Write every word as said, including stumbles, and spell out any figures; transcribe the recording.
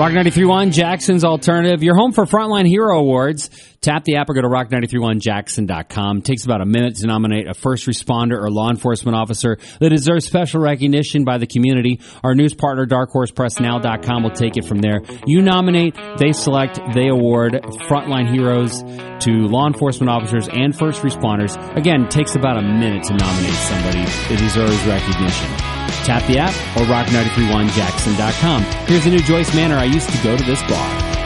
Rock ninety-three point one, Jackson's Alternative. Your home for Frontline Hero Awards. Tap the app or go to rock ninety-three point one jackson dot com. It takes about a minute to nominate a first responder or law enforcement officer that deserves special recognition by the community. Our news partner, dark horse press now dot com, will take it from there. You nominate, they select, they award Frontline Heroes to law enforcement officers and first responders. Again, it takes about a minute to nominate somebody that deserves recognition. Tap the app or rock ninety-three point one jackson dot com. Here's the new Joyce Manor. I used to go to this bar.